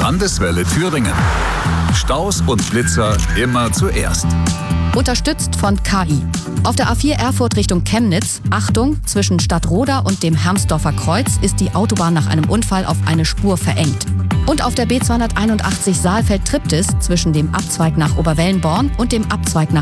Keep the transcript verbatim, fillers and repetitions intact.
Landeswelle Thüringen. Staus und Blitzer immer zuerst. Unterstützt von K I. Auf der A vier Erfurt Richtung Chemnitz, Achtung, zwischen Stadtroda und dem Hermsdorfer Kreuz ist die Autobahn nach einem Unfall auf eine Spur verengt. Und auf der B zweihunderteinundachtzig Saalfeld-Triptis zwischen dem Abzweig nach Oberwellenborn und dem Abzweig nach